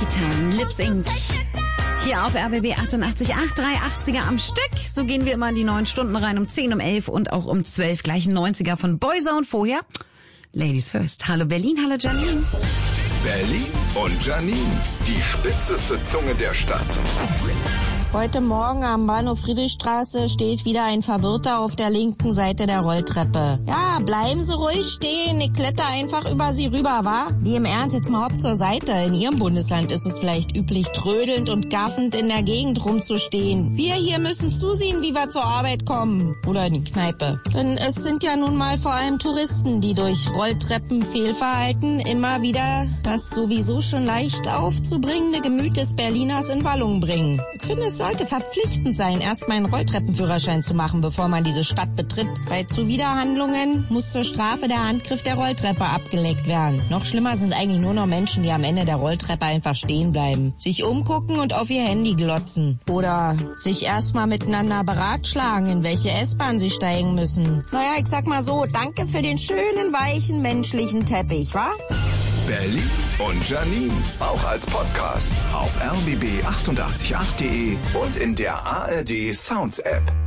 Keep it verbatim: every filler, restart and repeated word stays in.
Funky Town, Lips Incorporated. Hier auf R B B achtundachtzig Komma acht, drei achtziger am Stück. So gehen wir immer in die neun Stunden rein, um zehn, um elf und auch um zwölf. Gleich ein neunziger von Boyzone. Vorher Ladies First. Hallo Berlin, hallo Janine. Berlin und Janine, die spitzeste Zunge der Stadt. Heute Morgen am Bahnhof Friedrichstraße steht wieder ein Verwirrter auf der linken Seite der Rolltreppe. Ja, bleiben Sie ruhig stehen, ich kletter einfach über Sie rüber, wa? Die im Ernst, jetzt mal hopp zur Seite. In Ihrem Bundesland ist es vielleicht üblich, trödelnd und gaffend in der Gegend rumzustehen. Wir hier müssen zusehen, wie wir zur Arbeit kommen. Oder in die Kneipe. Denn es sind ja nun mal vor allem Touristen, die durch Rolltreppenfehlverhalten immer wieder das sowieso schon leicht aufzubringende Gemüt des Berliners in Wallung bringen. Ich finde, es sollte verpflichtend sein, erstmal einen Rolltreppenführerschein zu machen, bevor man diese Stadt betritt. Bei Zuwiderhandlungen muss zur Strafe der Handgriff der Rolltreppe abgelegt werden. Noch schlimmer sind eigentlich nur noch Menschen, die am Ende der Rolltreppe einfach stehen bleiben, sich umgucken und auf ihr Handy glotzen. Oder sich erstmal miteinander beratschlagen, in welche S-Bahn sie steigen müssen. Naja, ich sag mal so, danke für den schönen, weichen, menschlichen Teppich, wa? Berlin und Janine, auch als Podcast auf r b b achtundachtzig Komma acht punkt de und in der A R D Sounds App.